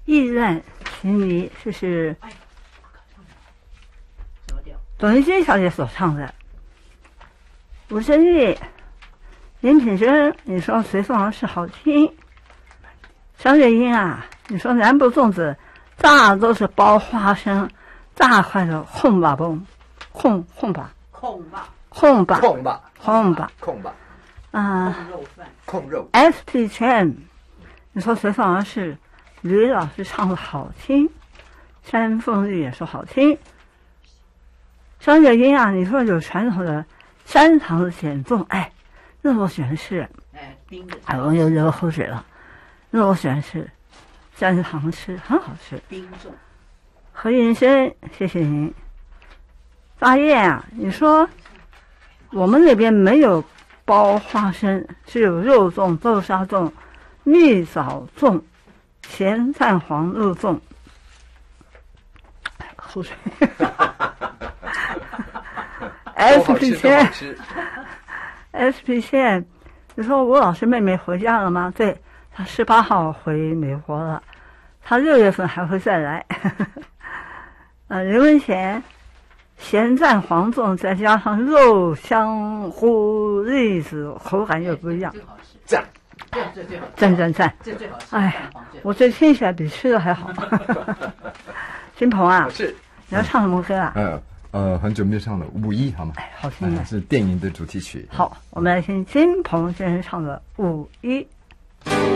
意乱情迷，这是董玉君小姐所唱的。吴珍玉、林品珍，你说随宋而是好听。张月英啊，你说南部粽子炸都是包花生，大块的控吧崩，控吧啊， 控肉 SP 圈，你说随宋而是吕老师唱的好听，山凤玉也说好听。张月英啊，你说有传统的山糖咸粽，哎，那我喜欢吃，哎，我又流口水了。那我喜欢吃蘸糖吃，很好吃。 冰粽。 何云生，谢谢您。大雁啊，你说我们那边没有包花生，只有肉粽、豆沙粽、蜜枣粽、咸蛋黄肉粽。口水。SP 线 ，SP 线，你说吴老师妹妹回家了吗？对。他18号回美国了，他6月份还会再来。任文贤，咸蛋黄粽再加上肉香菇栗子，口感又不一样。 赞， 赞！ 这最好吃。 哎呀，我这听起来比吃的还好。金鹏啊， 是你要唱什么歌啊？ 很久没有唱了《5·1》好吗？ 哎，好听的， 是电影的主题曲。 好，我们来听金鹏先生唱的《5·1》。